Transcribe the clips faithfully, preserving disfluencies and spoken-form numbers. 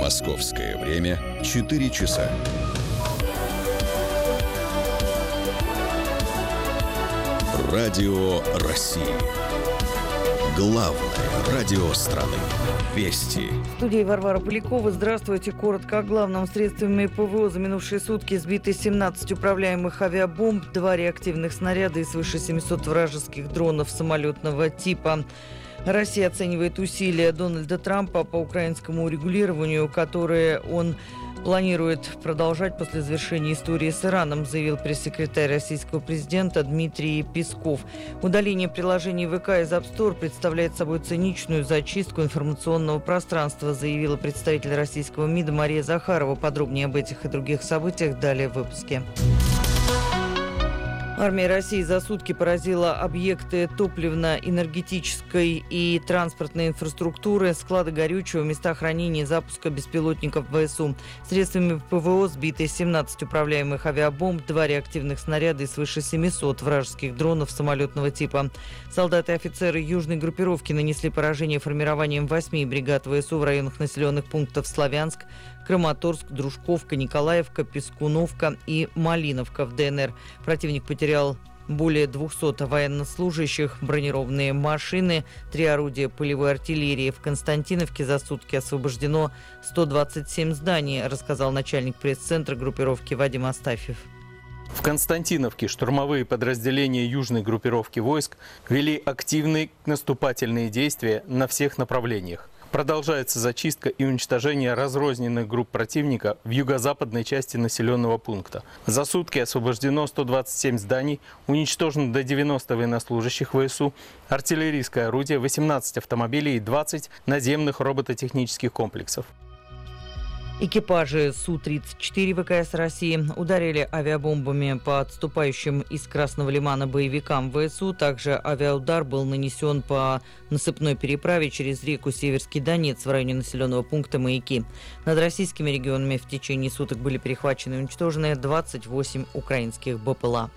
Московское время четыре часа. Радио России. Главное радио страны. Вести. В студии Варвара Полякова. Здравствуйте. Коротко о главном. Средствами ПВО за минувшие сутки сбиты семнадцать управляемых авиабомб, два реактивных снаряда и свыше семисот вражеских дронов самолетного типа. Россия оценивает усилия Дональда Трампа по украинскому урегулированию, которые он планирует продолжать после завершения истории с Ираном, заявил пресс-секретарь российского президента Дмитрий Песков. Удаление приложений ВК из App Store представляет собой циничную зачистку информационного пространства, заявила представитель российского МИДа Мария Захарова. Подробнее об этих и других событиях далее в выпуске. Армия России за сутки поразила объекты топливно-энергетической и транспортной инфраструктуры, склады горючего, места хранения и запуска беспилотников ВСУ. Средствами ПВО сбиты семнадцать управляемых авиабомб, два реактивных снаряда и свыше семисот вражеских дронов самолетного типа. Солдаты и офицеры южной группировки нанесли поражение формированием восьми бригад ВСУ в районах населенных пунктов Славянск, Краматорск, Дружковка, Николаевка, Пескуновка и Малиновка в ДНР. Противник потерял более двухсот военнослужащих, бронированные машины, три орудия полевой артиллерии. В Константиновке за сутки освобождено сто двадцать семь зданий, рассказал начальник пресс-центра группировки Вадим Астафьев. В Константиновке штурмовые подразделения южной группировки войск вели активные наступательные действия на всех направлениях. Продолжается зачистка и уничтожение разрозненных групп противника в юго-западной части населенного пункта. За сутки освобождено сто двадцать семь зданий, уничтожено до девяноста военнослужащих ВСУ, артиллерийское орудие, восемнадцать автомобилей и двадцать наземных робототехнических комплексов. Экипажи Су тридцать четыре ВКС России ударили авиабомбами по отступающим из Красного Лимана боевикам ВСУ. Также авиаудар был нанесен по насыпной переправе через реку Северский Донец в районе населенного пункта Маяки. Над российскими регионами в течение суток были перехвачены и уничтожены двадцать восемь украинских БПЛА.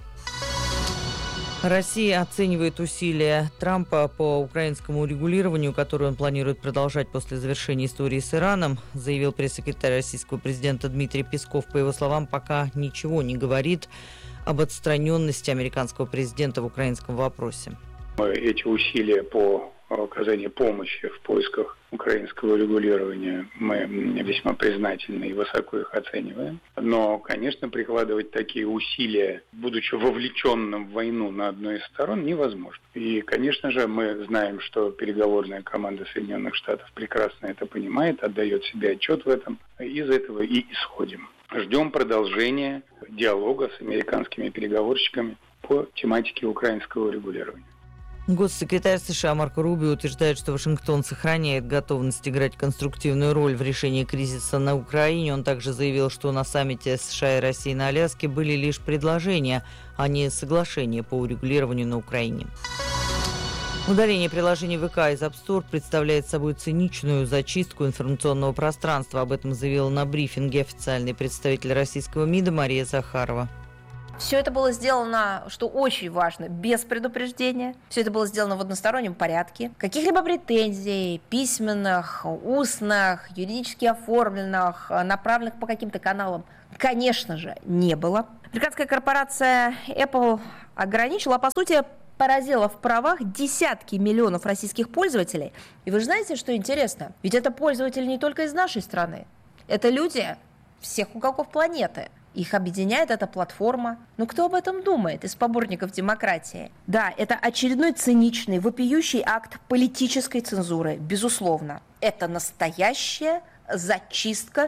Россия оценивает усилия Трампа по украинскому урегулированию, которое он планирует продолжать после завершения истории с Ираном, заявил пресс-секретарь российского президента Дмитрий Песков. По его словам, пока ничего не говорит об отстраненности американского президента в украинском вопросе. Эти усилия по оказанию помощи в поисках украинского регулирования мы весьма признательны и высоко их оцениваем. Но, конечно, прикладывать такие усилия, будучи вовлеченным в войну на одной из сторон, невозможно. И, конечно же, мы знаем, что переговорная команда Соединенных Штатов прекрасно это понимает, отдает себе отчет в этом. Из этого и исходим. Ждем продолжения диалога с американскими переговорщиками по тематике украинского регулирования. Госсекретарь США Марко Рубио утверждает, что Вашингтон сохраняет готовность играть конструктивную роль в решении кризиса на Украине. Он также заявил, что на саммите США и России на Аляске были лишь предложения, а не соглашения по урегулированию на Украине. Удаление приложений ВК из App Store представляет собой циничную зачистку информационного пространства. Об этом заявила на брифинге официальный представитель российского МИДа Мария Захарова. Все это было сделано, что очень важно, без предупреждения. Все это было сделано в одностороннем порядке. Каких-либо претензий, письменных, устных, юридически оформленных, направленных по каким-то каналам, конечно же, не было. Американская корпорация Apple ограничила, а по сути, поразила в правах десятки миллионов российских пользователей. И вы же знаете, что интересно? Ведь это пользователи не только из нашей страны. Это люди всех уголков планеты. Их объединяет эта платформа. Но кто об этом думает из поборников демократии? Да, это очередной циничный, вопиющий акт политической цензуры, безусловно. Это настоящая зачистка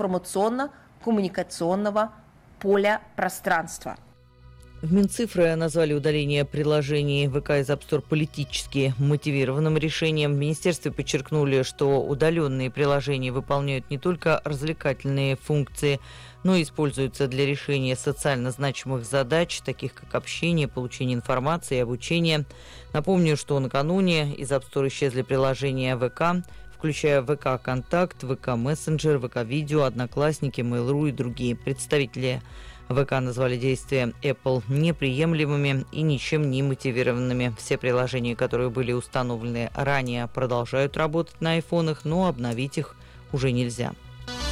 информационно-коммуникационного поля пространства. В Минцифры назвали удаление приложений ВК из App Store политически мотивированным решением. В министерстве подчеркнули, что удаленные приложения выполняют не только развлекательные функции, но и используются для решения социально значимых задач, таких как общение, получение информации и обучение. Напомню, что накануне из App Store исчезли приложения ВК, включая ВК Контакт, ВК Мессенджер, ВК Видео, Одноклассники, Mail.ru и другие. Представители ВК назвали действия Apple неприемлемыми и ничем не мотивированными. Все приложения, которые были установлены ранее, продолжают работать на айфонах, но обновить их уже нельзя.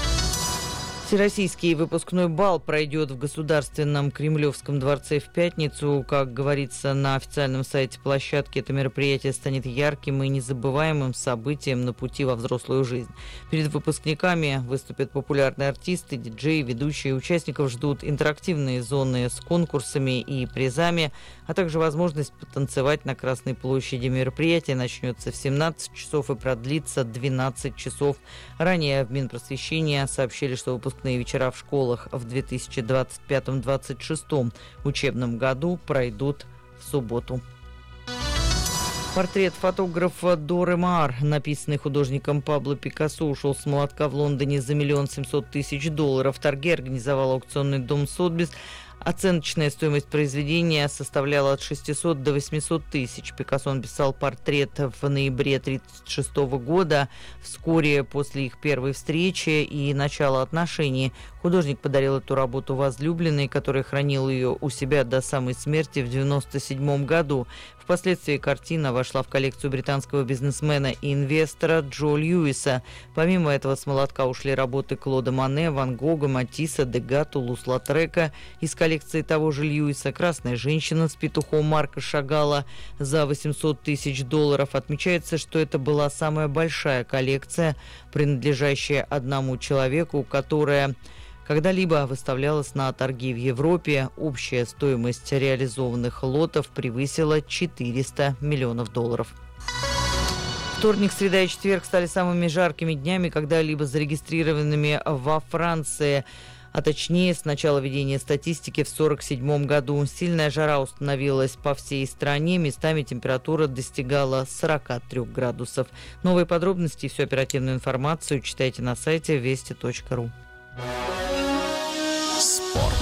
Всероссийский выпускной бал пройдет в Государственном Кремлевском дворце в пятницу. Как говорится на официальном сайте площадки, это мероприятие станет ярким и незабываемым событием на пути во взрослую жизнь. Перед выпускниками выступят популярные артисты, диджеи, ведущие. Участников ждут интерактивные зоны с конкурсами и призами, а также возможность потанцевать на Красной площади. Мероприятие начнется в семнадцать часов и продлится двенадцать часов. Ранее в Минпросвещения сообщили, что выпускные вечера в школах в две тысячи двадцать пятом — две тысячи двадцать шестом учебном году пройдут в субботу. Портрет фотографа Доры Маар, написанный художником Пабло Пикассо, ушел с молотка в Лондоне за миллион семьсот тысяч долларов. Торги организовал аукционный дом Сотбис. Оценочная стоимость произведения составляла от шестисот до восьмисот тысяч. Пикассо написал портрет в ноябре тысяча девятьсот тридцать шестого года, вскоре после их первой встречи и начала отношений. Художник подарил эту работу возлюбленной, которая хранила ее у себя до самой смерти в девяносто седьмом году. Впоследствии картина вошла в коллекцию британского бизнесмена и инвестора Джо Льюиса. Помимо этого с молотка ушли работы Клода Мане, Ван Гога, Матисса, Дега, Тулус-Латрека. Из коллекции того же Льюиса «Красная женщина» с петухом Марка Шагала за восемьсот тысяч долларов. Отмечается, что это была самая большая коллекция, принадлежащая одному человеку, которая когда-либо выставлялась на торги в Европе. Общая стоимость реализованных лотов превысила четыреста миллионов долларов. Вторник, среда и четверг стали самыми жаркими днями, когда-либо зарегистрированными во Франции. А точнее, с начала ведения статистики в сорок седьмом году. Сильная жара установилась по всей стране. Местами температура достигала сорока трёх градусов. Новые подробности и всю оперативную информацию читайте на сайте вести точка ру. Спорт.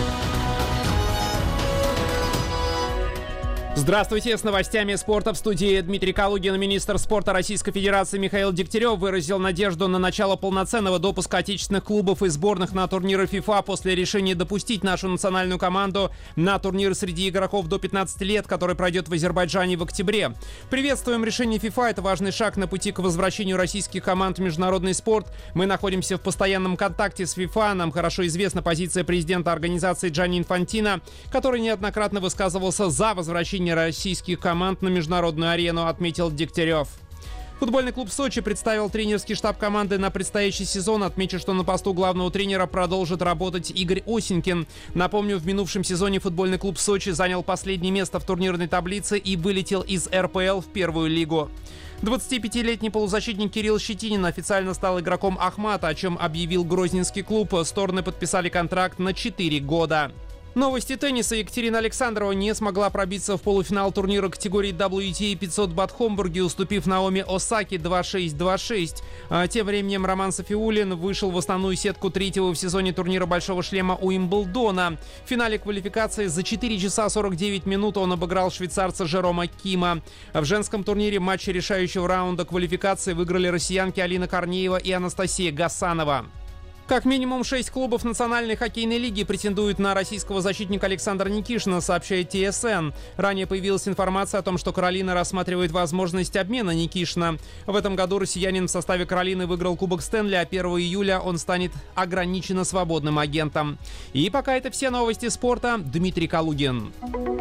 Здравствуйте, с новостями спорта в студии Дмитрий Калугин. Министр спорта Российской Федерации Михаил Дегтярев выразил надежду на начало полноценного допуска отечественных клубов и сборных на турниры ФИФА после решения допустить нашу национальную команду на турнир среди игроков до пятнадцати лет, который пройдет в Азербайджане в октябре. Приветствуем решение ФИФА, это важный шаг на пути к возвращению российских команд в международный спорт. Мы находимся в постоянном контакте с ФИФА, нам хорошо известна позиция президента организации Джанни Инфантино, который неоднократно высказывался за возвращение российских команд на международную арену, отметил Дегтярев. Футбольный клуб «Сочи» представил тренерский штаб команды на предстоящий сезон. Отмечу, что на посту главного тренера продолжит работать Игорь Осенькин. Напомню, в минувшем сезоне футбольный клуб «Сочи» занял последнее место в турнирной таблице и вылетел из эр пэ эл в первую лигу. двадцатипятилетний полузащитник Кирилл Щетинин официально стал игроком «Ахмата», о чем объявил грозненский клуб. Стороны подписали контракт на четыре года. Новости тенниса. Екатерина Александрова не смогла пробиться в полуфинал турнира категории дабл ю ти эй пятьсот бат Хомбурге, уступив Наоми Осаки два шесть два шесть. А тем временем Роман Сафиуллин вышел в основную сетку третьего в сезоне турнира Большого шлема Уимблдона. В финале квалификации за четыре часа сорок девять минут он обыграл швейцарца Жерома Кима. В женском турнире матче решающего раунда квалификации выиграли россиянки Алина Корнеева и Анастасия Гасанова. Как минимум шесть клубов Национальной хоккейной лиги претендуют на российского защитника Александра Никишина, сообщает ти эс эн. Ранее появилась информация о том, что Каролина рассматривает возможность обмена Никишина. В этом году россиянин в составе Каролины выиграл Кубок Стэнли, а первого июля он станет ограниченно свободным агентом. И пока это все новости спорта. Дмитрий Калугин.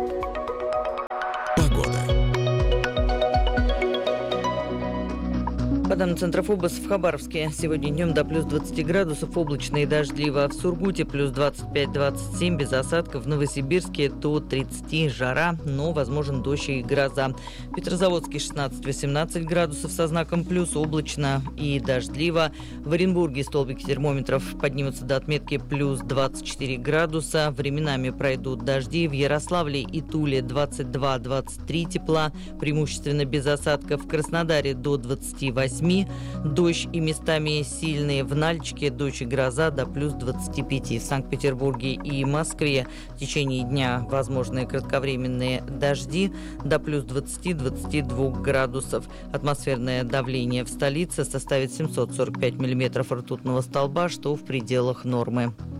По данным Центра ФОБОС, в Хабаровске сегодня днем до плюс двадцати градусов, облачно и дождливо. В Сургуте плюс двадцать пять — двадцать семь, без осадков. В Новосибирске до тридцати жара, но возможен дождь и гроза. В Петрозаводске шестнадцать — восемнадцать градусов со знаком плюс, облачно и дождливо. В Оренбурге столбики термометров поднимутся до отметки плюс двадцать четыре градуса. Временами пройдут дожди. В Ярославле и Туле двадцать два — двадцать три тепла, преимущественно без осадков. В Краснодаре до двадцати восьми. Дождь и местами сильные. В Нальчике дождь и гроза до плюс двадцати пяти. В Санкт-Петербурге и Москве в течение дня возможны кратковременные дожди до плюс двадцати — двадцати двух градусов. Атмосферное давление в столице составит семьсот сорок пять миллиметров ртутного столба, что в пределах нормы.